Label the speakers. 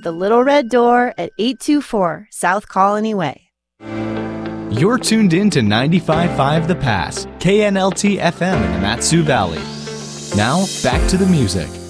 Speaker 1: The Little Red Door at 824 South Colony Way.
Speaker 2: You're tuned in to 95.5 The Pass, KNLT FM in the Mat-Su Valley. Now, back to the music.